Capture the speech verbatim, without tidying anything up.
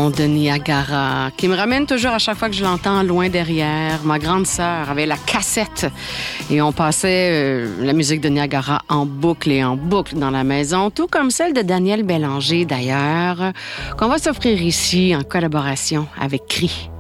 chanson de Niagara qui me ramène toujours à chaque fois que je l'entends loin derrière. Ma grande sœur avait la cassette et on passait euh, la musique de Niagara en boucle et en boucle dans la maison, tout comme celle de Daniel Bélanger d'ailleurs, qu'on va s'offrir ici en collaboration avec Cri.